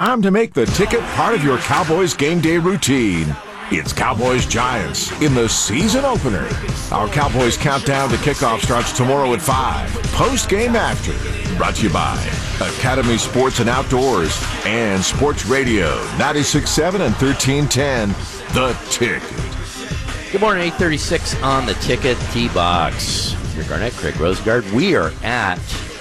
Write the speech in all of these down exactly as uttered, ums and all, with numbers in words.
Time to make the ticket part of your Cowboys game day routine. It's Cowboys Giants in the season opener. Our Cowboys countdown to kickoff starts tomorrow at five. Post-game after. Brought to you by Academy Sports and Outdoors and Sports Radio ninety-six point seven and thirteen ten. The Ticket. Good morning, eight thirty-six on The Ticket, T-Box. Rick Arnett, Craig Rosengard. We are at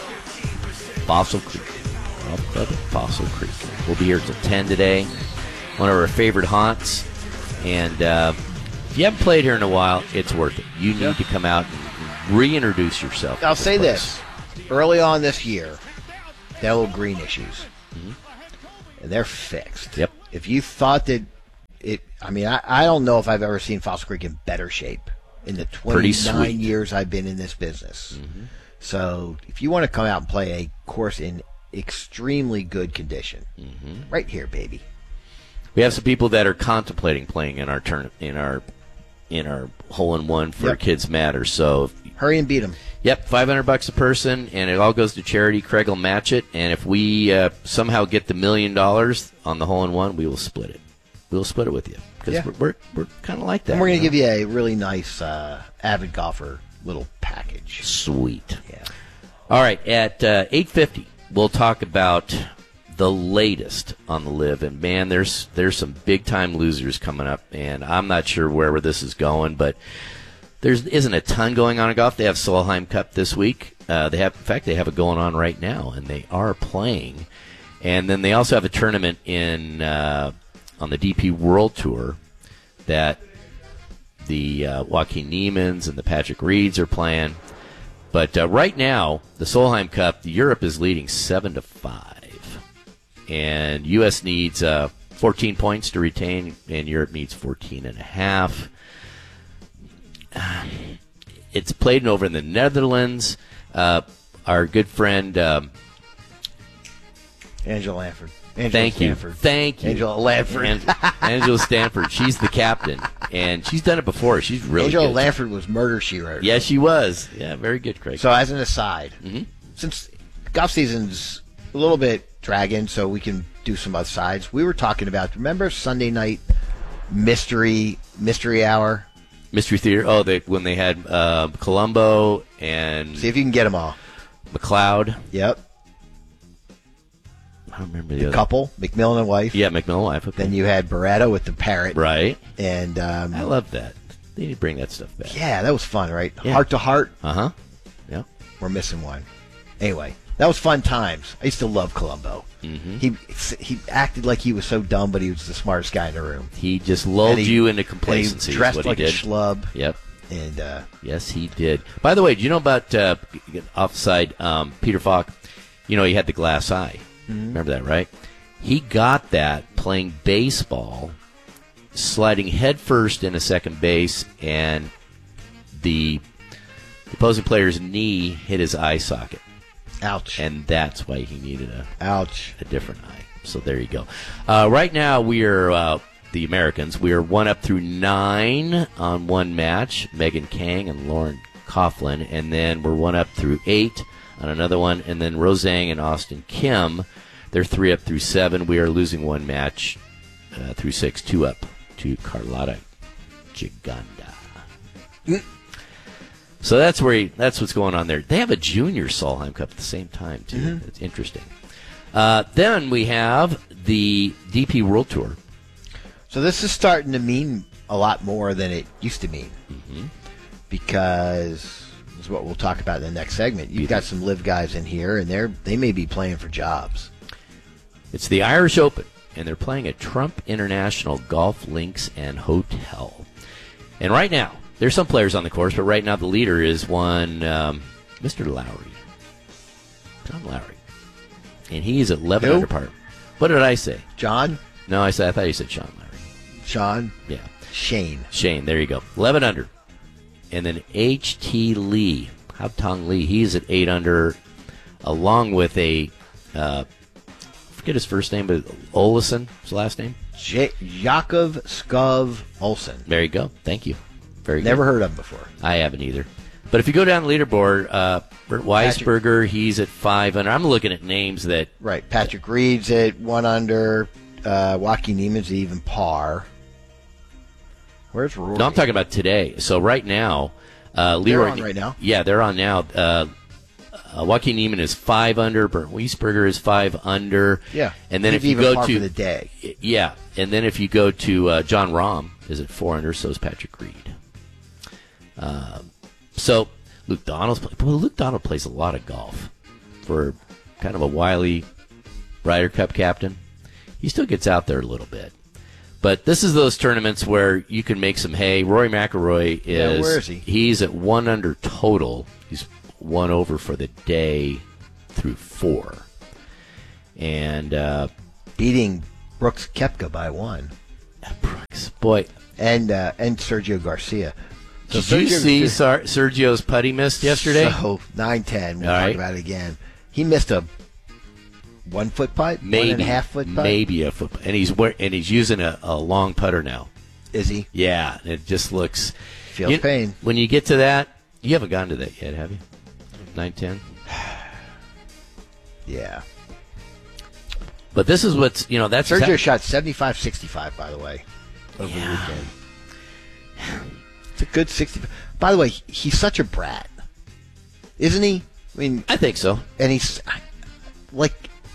Fossil Creek. Fossil Creek. We'll be here till ten today. One of our favorite haunts. And uh, if you haven't played here in a while, it's worth it. You need yeah. to come out and reintroduce yourself. I'll say place. this. Early on this year, there were green issues. Mm-hmm. And they're fixed. Yep. If you thought that it, I mean, I, I don't know if I've ever seen Fossil Creek in better shape in the twenty-nine years I've been in this business. Mm-hmm. So if you want to come out and play a course in extremely good condition, mm-hmm. right here, baby. We have some people that are contemplating playing in our turn in our in our hole in one for yep. Kids Matter. So hurry and beat them. Yep, five hundred bucks a person, and it all goes to charity. Craig will match it, and if we uh, somehow get the million dollars on the hole in one, we will split it. We'll split it with you because yeah. we're we're, we're kind of like that. And we're going to you know? give you a really nice uh, avid golfer little package. Sweet. Yeah. All right, at uh, eight fifty, we'll talk about the latest on the Live, and man, there's there's some big time losers coming up, and I'm not sure where this is going, but there isn't a ton going on in golf. They have Solheim Cup this week. Uh, they have, in fact, they have it going on right now, and they are playing. And then they also have a tournament in uh, on the D P World Tour that the uh, Joaquin Niemans and the Patrick Reeds are playing. But uh, right now, the Solheim Cup, Europe is leading seven to five. And U S needs uh, fourteen points to retain, and Europe needs fourteen and a half. It's played over in the Netherlands. Uh, our good friend um, Angela Lanford. Angela thank Stanford. you, thank you, Angela Lanford. An- Angela Stanford. She's the captain, and she's done it before. She's really Angela good. Lanford was Murder, She Wrote. Yes, she was. Yeah, very good, Craig. So as an aside, mm-hmm. since golf season's a little bit dragging, so we can do some other sides. We were talking about, remember Sunday night mystery mystery hour? Mystery Theater. Oh, they when they had uh, Columbo and see if you can get them all. McLeod. Yep. I don't remember the, the other couple, McMillan and wife. Yeah, McMillan and wife. Okay. Then you had Beretta with the parrot. Right. And um, I love that. They need to bring that stuff back. Yeah, that was fun, right? Yeah. Heart to heart. Uh huh. Yeah. We're missing one. Anyway, that was fun times. I used to love Columbo. Mm-hmm. He he acted like he was so dumb, but he was the smartest guy in the room. He just lulled he, you into complacency. He dressed what like he did. a schlub. Yep. And uh, yes, he did. By the way, do you know about uh, offside um, Peter Falk? You know, he had the glass eye. Mm-hmm. Remember that, right? He got that playing baseball, sliding headfirst into second base, and the opposing player's knee hit his eye socket. Ouch. And that's why he needed a ouch a different eye. So there you go. Uh, right now we are uh, the Americans. We are one up through nine on one match. Megan Kang and Lauren Coughlin, and then we're one up through eight on another one, and then Rosang and Austin Kim. They're three up through seven. We are losing one match uh, through six, two up to Carlotta Giganda. Mm. So that's where he, that's what's going on there. They have a junior Solheim Cup at the same time, too. Mm-hmm. It's interesting. Uh, then we have the D P World Tour. So this is starting to mean a lot more than it used to mean. Mm-hmm. Because this is what we'll talk about in the next segment. You've got some live guys in here, and they're they may be playing for jobs. It's the Irish Open, and they're playing at Trump International Golf Links and Hotel. And right now, there's some players on the course, but right now the leader is one um, Mister Lowry. John Lowry. And he's at eleven Who? under par. What did I say? John? No, I said I thought you said Sean Lowry. Sean? Yeah. Shane. Shane, there you go. eleven under. And then H T Lee, Habtong Lee, he's at eight under, along with a, uh, I forget his first name, but Olesen, his last name? J- Yakov Skov Olsen. There you go. Thank you. Very Never good. heard of him before. I haven't either. But if you go down the leaderboard, uh, Bert Weisberger, he's at five under. I'm looking at names that right. Patrick Reed's at one under. Uh, Joaquin Neiman's even par. Where's Rory? No, I'm talking about today. So right now, uh, Leroy. They're on right now. Yeah, they're on now. Uh, uh, Joaquin Neiman is five under. Bert Weisberger is five under. Yeah, and then He's if you even go par to for the day, yeah, and then if you go to uh, John Rahm is at four under. So is Patrick Reed. Um, so Luke Donald's play, well, Luke Donald plays a lot of golf for kind of a wily Ryder Cup captain. He still gets out there a little bit. But this is those tournaments where you can make some hay. Rory McIlroy is, yeah, where is he? He's at one under total. He's one over for the day through four. And uh, beating Brooks Koepka by one. Brooks, boy. And uh, and Sergio Garcia. So Did Sergio, you see Sar- Sergio's putty missed yesterday? So, nine ten. We'll All talk right. about it again. He missed a one-foot putt? Maybe. One and a half foot putt? Maybe a foot putt. And he's, wear- and he's using a, a long putter now. Is he? Yeah. It just looks... Feels you, pain. When you get to that, you haven't gone to that yet, have you? nine ten? Yeah. But this is what's, you know, that's... Sergio exactly- shot seventy-five sixty-five, by the way, over Yeah. the weekend. It's a good sixty. By the way, he's such a brat, isn't he? I mean, I think so. and he's like,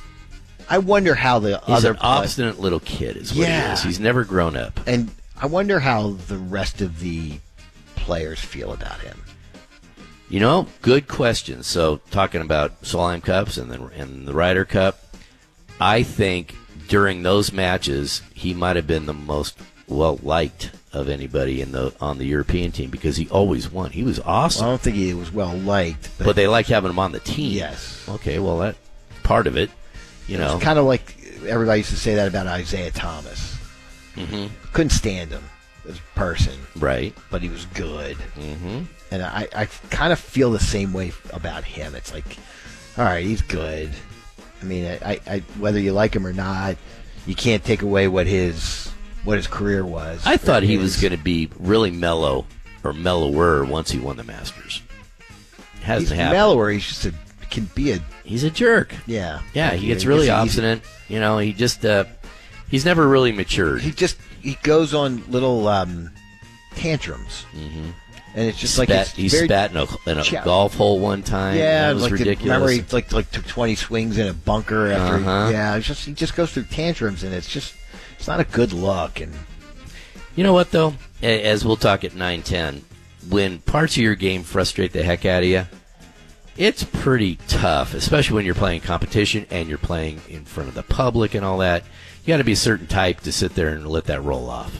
I wonder how the He's other an obstinate little kid is what Yeah. he is. He's never grown up. and I wonder how the rest of the players feel about him. You know, good question. So, talking about Solheim Cups and the, and the Ryder Cup, I think during those matches, he might have been the most well-liked of anybody in the on the European team because he always won. He was awesome. Well, I don't think he was well liked, but, But they like having him on the team. Yes. Okay, well, that part of it, you know. it's kind of like everybody used to say that about Isaiah Thomas. Mm-hmm. Couldn't stand him as a person, Right. but he was good. Mm-hmm. And I, I kind of feel the same way about him. It's like, all right, he's good. I mean, I, I, whether you like him or not, you can't take away what his what his career was. I thought he His- was going to be really mellow or mellower once he won the Masters. Hasn't He's happened. mellower. He's just a can be a He's a jerk. yeah. Yeah, Like, he gets I really guess he- obstinate. You know, he just uh, he's never really matured. He just he goes on little um, tantrums, mm-hmm. and it's just Spat, like it's he very, spat in a, in a Chow- golf hole one time. Yeah, that was like the, ridiculous. remember he like like took twenty swings in a bunker after. Uh-huh. He, yeah, it's just he just goes through tantrums, and it's just it's not a good look. And You know what, though? A- As we'll talk at nine ten, when parts of your game frustrate the heck out of you, it's pretty tough, especially when you're playing competition and you're playing in front of the public and all that. You got to be a certain type to sit there and let that roll off.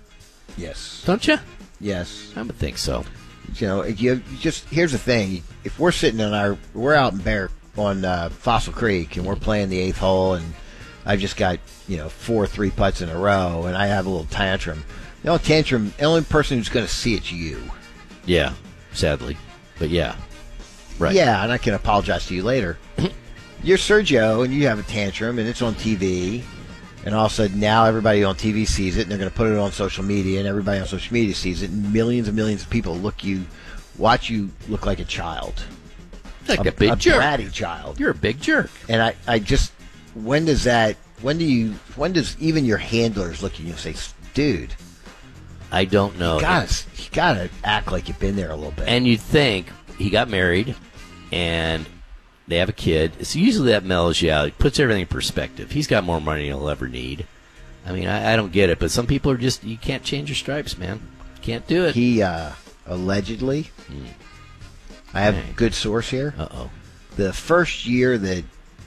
yes, Don't you? yes, I would think so. you know, you, you just here's the thing: if we're sitting in our, we're out in Bear on uh, Fossil Creek, and we're playing the eighth hole, and I've just got you know four three putts in a row, and I have a little tantrum. The only tantrum, the only person who's going to see it's you. Yeah, sadly. But yeah. Right. Yeah, and I can apologize to you later. You're Sergio, and you have a tantrum, and it's on T V, and all of a sudden now everybody on T V sees it, and they're going to put it on social media, and everybody on social media sees it, and millions and millions of people look you, watch you look like a child, Like a, a, big a jerk. bratty child. You're a big jerk. And I, I just, when does that, when do you, when does even your handlers look at you and say, dude, I don't know. you gotta, you gotta act like you've been there a little bit. And you'd think he got married and they have a kid. It's usually that mellows you out. It puts everything in perspective. He's got more money than he'll ever need. I mean, I, I don't get it, but some people are just, you can't change your stripes, man. Can't do it. He uh, allegedly, Hmm. I have Dang. a good source here. Uh-oh. The first year that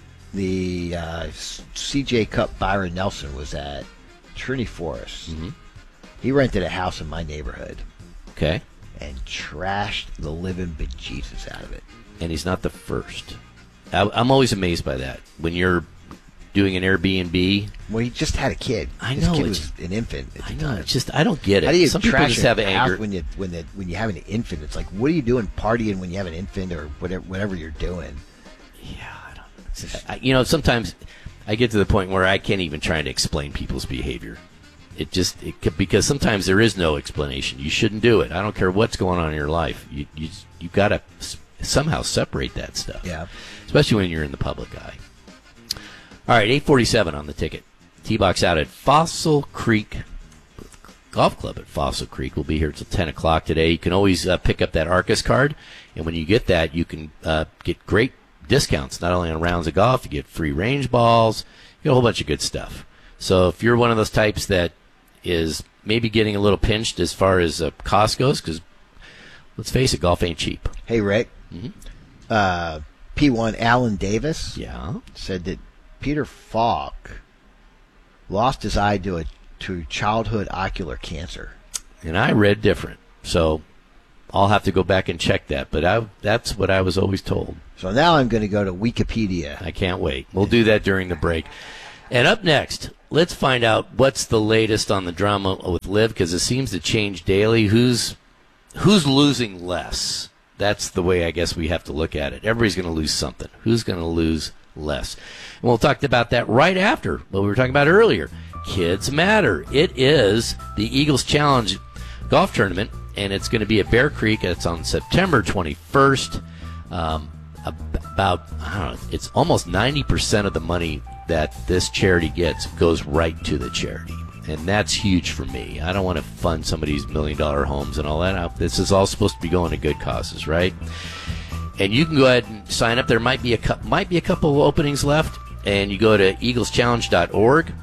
the uh, C J Cup Byron Nelson was at Trinity Forest, Mm-hmm. he rented a house in my neighborhood Okay. and trashed the living bejesus out of it. And he's not the first. I, I'm always amazed by that. When you're doing an Airbnb, Well, he just had a kid. I His know, kid it's- was an infant at I the know, time. it's just, I don't get it. How do you Some people trash just a have house anger. when you when the when you have an infant? It's like, what are you doing partying when you have an infant or whatever whatever you're doing? Yeah, I don't I, you know, sometimes I get to the point where I can't even try to explain people's behavior. it just it could, because sometimes there is no explanation. You shouldn't do it. I don't care what's going on in your life. You you you got to somehow separate that stuff. Yeah. Especially when you're in the public eye. All right, eight forty-seven on the ticket. T-Box out at Fossil Creek Golf Club at Fossil Creek. We'll be here till ten o'clock today. You can always uh, pick up that Arcus card, and when you get that, you can uh, get great discounts, not only on rounds of golf, you get free range balls, you get a whole bunch of good stuff. So if you're one of those types that is maybe getting a little pinched as far as uh, cost goes, because let's face it, golf ain't cheap. Hey, Rick. Mm-hmm. Uh, P one Alan Davis yeah. said that Peter Falk lost his eye to a to childhood ocular cancer. And I read different, so I'll have to go back and check that. But I, that's what I was always told. So now I'm going to go to Wikipedia. I can't wait. We'll do that during the break. And up next, let's find out what's the latest on the drama with Liv, because it seems to change daily. Who's who's losing less? That's the way I guess we have to look at it. Everybody's going to lose something. Who's going to lose less? And we'll talk about that right after what we were talking about earlier. Kids Matter. It is the Eagles Challenge golf tournament, and it's going to be at Bear Creek. It's on September twenty-first. Um, about, I don't know, it's almost ninety percent of the money that this charity gets goes right to the charity. And that's huge for me. I don't want to fund somebody's million-dollar homes and all that. This is all supposed to be going to good causes, right? And you can go ahead and sign up. There might be a, might be a couple of openings left. And you go to eagles challenge dot org.